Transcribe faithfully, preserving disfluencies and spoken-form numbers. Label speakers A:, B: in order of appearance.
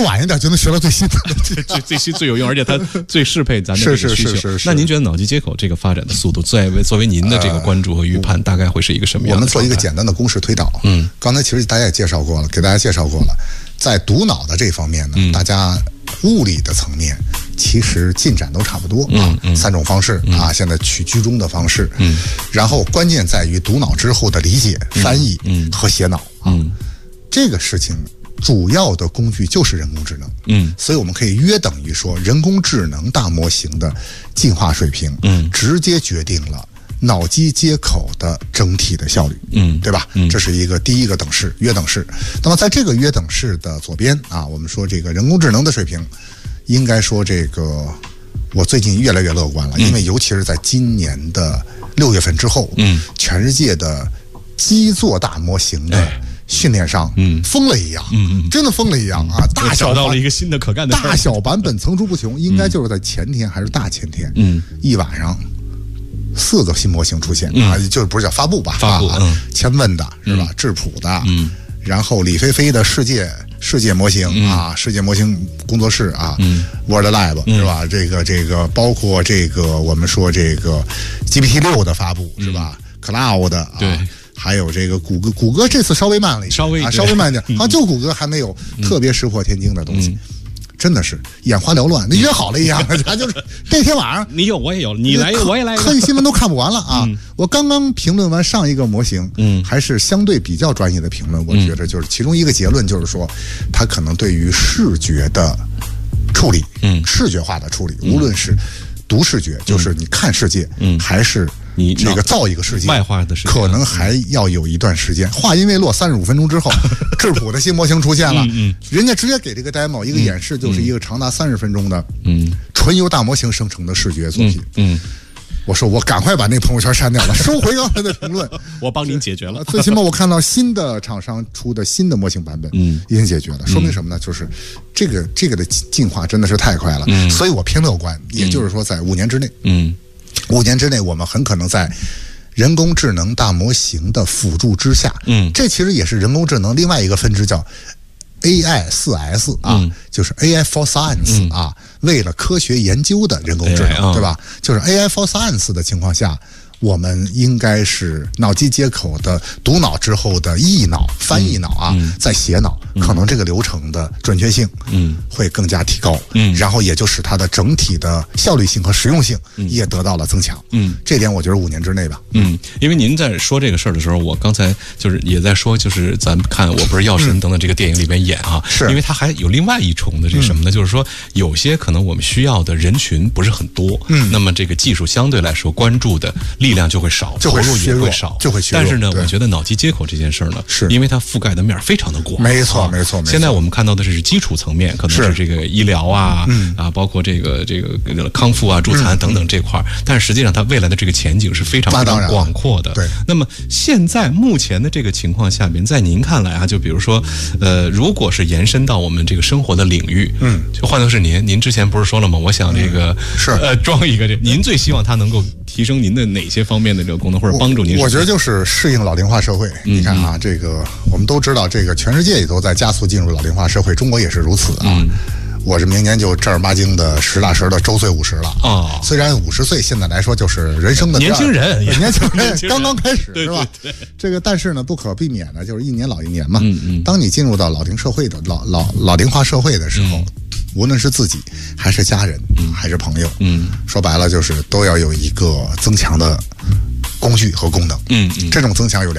A: 晚一点就能学到最新的，
B: 最最新最有用，而且它最适配咱的这个需求。
A: 是是是是是。
B: 那您觉得脑机接口这个发展的速度，作为作为您的这个关注和预判，呃、大概会是一个什么样的？
A: 我们做一个简单的公式推导。嗯，刚才其实大家也介绍过了，给大家介绍过了，在读脑的这方面呢，嗯、大家物理的层面其实进展都差不多啊，嗯嗯、三种方式啊，嗯、现在取居中的方式。嗯，然后关键在于读脑之后的理解、嗯、翻译和写脑啊，嗯、这个事情。主要的工具就是人工智能，嗯，所以我们可以约等于说，人工智能大模型的进化水平，嗯，直接决定了脑机接口的整体的效率，嗯，对吧？嗯，这是一个第一个等式，约等式。那么在这个约等式的左边啊，我们说这个人工智能的水平，应该说这个我最近越来越乐观了，嗯、因为尤其是在今年的六月份之后，嗯，全世界的基座大模型的。哎训练上，嗯，疯了一样，嗯嗯，真的疯了一样啊！大小
B: 找到了一个新的可干的
A: 大小版本层出不穷，应该就是在前天还是大前天，嗯，一晚上四个新模型出现啊，就是不是叫发布吧？
B: 发布，嗯，
A: 千问的是吧？质朴的，嗯，然后李飞飞的世界世界模型啊，世界模型工作室啊，嗯 ，World Lab 是吧？这个这个包括这个我们说这个 G P T 六的发布是吧 ？Cloud 啊，
B: 对。
A: 还有这个谷歌，谷歌这次稍微慢了一点，
B: 稍微
A: 啊，稍微慢一点，好像就谷歌还没有特别石破天惊的东西，嗯、真的是眼花缭乱，那约好了一样，他就是那天晚上
B: 你有我也有，你来我也来，
A: 科技新闻都看不完了啊！嗯、我刚刚评论完上一个模型，嗯，还是相对比较专业的评论，我觉得就是其中一个结论就是说，它可能对于视觉的处理，嗯，视觉化的处理，嗯、无论是读视觉，就是你看世界，嗯，还是。你这个造一个世界，
B: 外化的世界，
A: 可能还要有一段时间。话音未落，三十五分钟之后，质朴的新模型出现了。嗯，人家直接给这个 demo 一个演示，就是一个长达三十分钟的，嗯，纯由大模型生成的视觉作品。嗯，我说我赶快把那个朋友圈删掉了，收回刚才的评论。
B: 我帮您解决了。
A: 最起码我看到新的厂商出的新的模型版本，嗯，已经解决了，说明什么呢？就是这个这个的进化真的是太快了。嗯，所以我偏乐观，也就是说在五年之内，嗯。五年之内，我们很可能在人工智能大模型的辅助之下，嗯，这其实也是人工智能另外一个分支，叫 A I 四 S 啊，嗯、就是 A I for Science、嗯、啊，为了科学研究的人工智能， 对, 对吧？就是 A I for Science 的情况下。我们应该是脑机接口的读脑之后的译脑、翻译脑啊，嗯、再写脑，嗯、可能这个流程的准确性，嗯，会更加提高，嗯，然后也就使它的整体的效率性和实用性也得到了增强，嗯，这点我觉得五年之内吧，
B: 嗯，因为您在说这个事儿的时候，我刚才就是也在说，就是咱们看我不是药神等等这个电影里面演啊，
A: 是、嗯，
B: 因为它还有另外一重的这什么呢？嗯、就是说有些可能我们需要的人群不是很多，嗯，那么这个技术相对来说关注的力量就会少，
A: 就会
B: 投入也会少，
A: 就会削弱。
B: 但是呢，我觉得脑机接口这件事儿呢，
A: 是因
B: 为它覆盖的面非常的广，
A: 没错，没错。
B: 现在我们看到的是基础层面，可能是这个医疗啊，嗯、啊，包括这个这个康复啊、助残等等这块儿。嗯、但是实际上，它未来的这个前景是非常非常广阔的。
A: 对。
B: 那么现在目前的这个情况下边，在您看来啊，就比如说，呃，如果是延伸到我们这个生活的领域，嗯，就换作是您，您之前不是说了吗？我想这个、
A: 嗯、是
B: 呃装一个这，您最希望它能够提升您的哪些方面的这个功能，或者帮助您？
A: 我, 我觉得就是适应老龄化社会。嗯、你看啊，这个我们都知道，这个全世界也都在加速进入老龄化社会，中国也是如此啊。嗯、我是明年就正儿八经的实打实的周岁五十了啊。哦、虽然五十岁现在来说就是人生的
B: 年轻人，
A: 年轻人刚刚开始
B: 对
A: 是吧？
B: 对对对
A: 这个但是呢，不可避免的就是一年老一年嘛。嗯嗯。当你进入到老龄社会的老老老龄化社会的时候。嗯无论是自己还是家人，嗯，还是朋友，嗯，说白了就是都要有一个增强的工具和功能，嗯嗯，这种增强有两。